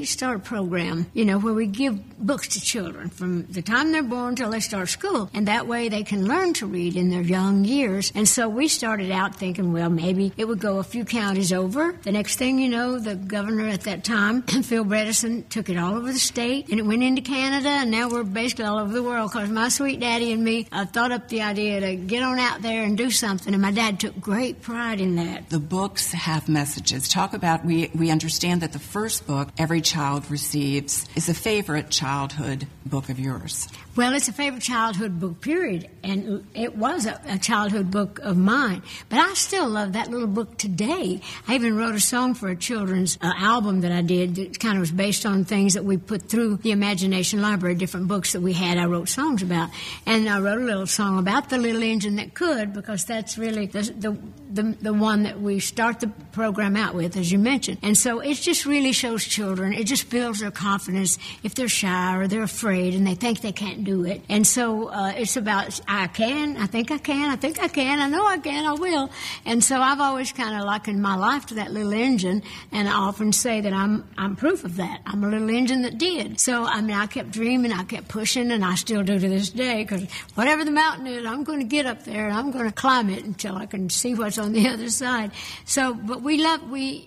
to start a program, where we give books to children from the time they're born till they start school. And that way they can learn to read in their young years. And so we started out thinking, well, maybe it would go a few counties over. The next thing you know, the governor at that time, Phil Bredesen, took it all over the state, and it went into Canada, and now we're basically all over the world because my sweet daddy and me thought up the idea to get on out there and do something, and my dad took great pride in that. The books have messages. Talk about, we understand that the first book every child receives is a favorite childhood book of yours. Well, it's a favorite childhood book, period, and it was a childhood book of mine. But I still love that little book today. I even wrote a song for a children's album that I did that kind of was based on things that we put through the Imagination Library, different books that we had I wrote songs about. And I wrote a little song about the little engine that could, because that's really the one that we start the program out with, as you mentioned. And so it just really shows children, it just builds their confidence if they're shy or they're afraid and they think they can't do it. And so it's about, I can, I think I can, I think I can, I know I can, I will. And so I've always kind of likened my life to that little engine, and I often say that I'm proof of that. I'm a little engine that did. So, I kept dreaming, I kept pushing, and I still do to this day, because whatever the mountain is, I'm going to get up there, and I'm going to climb it until I can see what's on the other side. So, but we love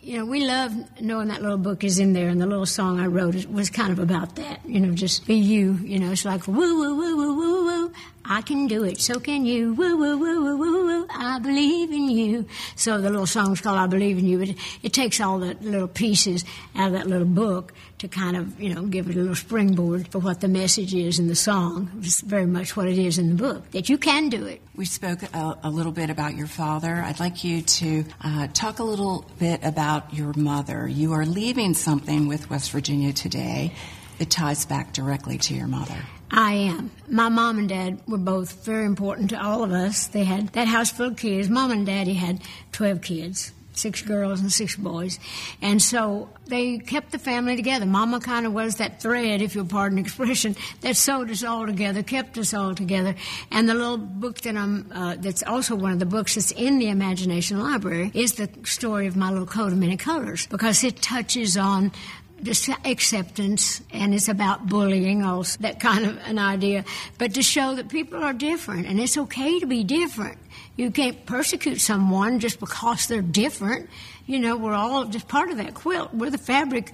knowing that little book is in there, and the little song I wrote was kind of about that, just be you, it's like woo, woo, woo, woo, woo, woo. I can do it, so can you. Woo, woo, woo, woo, woo, woo. I believe in you. So the little song's called I Believe in You. But it takes all the little pieces out of that little book to kind of, give it a little springboard for what the message is in the song. It's very much what it is in the book, that you can do it. We spoke a little bit about your father. I'd like you to talk a little bit about your mother. You are leaving something with West Virginia today that ties back directly to your mother. I am. My mom and dad were both very important to all of us. They had that house full of kids. Mom and daddy had 12 kids, 6 girls and 6 boys. And so they kept the family together. Mama kind of was that thread, if you'll pardon the expression, that sewed us all together, kept us all together. And the little book that that's also one of the books that's in the Imagination Library is the story of My Little Coat of Many Colors, because it touches on just acceptance, and it's about bullying, also that kind of an idea, but to show that people are different, and it's okay to be different. You can't persecute someone just because they're different. We're all just part of that quilt. We're the fabric,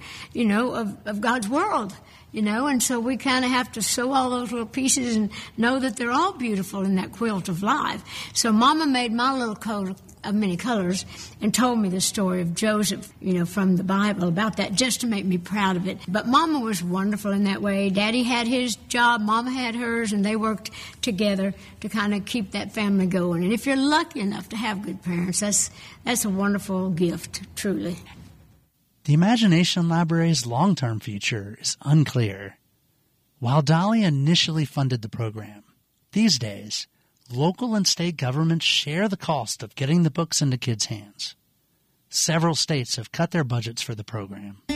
of God's world. And so we kind of have to sew all those little pieces and know that they're all beautiful in that quilt of life. So Mama made My Little Coat of Many Colors and told me the story of Joseph, from the Bible about that, just to make me proud of it. But Mama was wonderful in that way. Daddy had his job, Mama had hers, and they worked together to kind of keep that family going. And if you're lucky enough to have good parents, that's a wonderful gift, truly. The Imagination Library's long-term future is unclear. While Dolly initially funded the program, these days, local and state governments share the cost of getting the books into kids' hands. Several states have cut their budgets for the program.